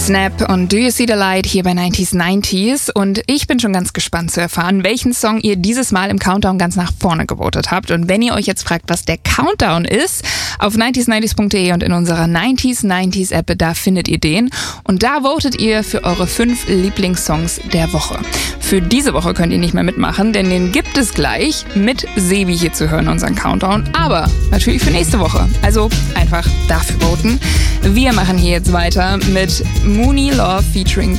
Snap und Do You See the Light hier bei 90s und ich bin schon ganz gespannt zu erfahren, welchen Song ihr dieses Mal im Countdown ganz nach vorne gewotet habt. Und wenn ihr euch jetzt fragt, was der Countdown ist, auf 90s90s.de und in unserer 90s App, da findet ihr den. Und da votet ihr für eure 5 Lieblingssongs der Woche. Für diese Woche könnt ihr nicht mehr mitmachen, denn den gibt es gleich mit Sebi hier zu hören, unseren Countdown. Aber natürlich für nächste Woche. Also einfach dafür voten. Wir machen hier jetzt weiter mit Mooney Love featuring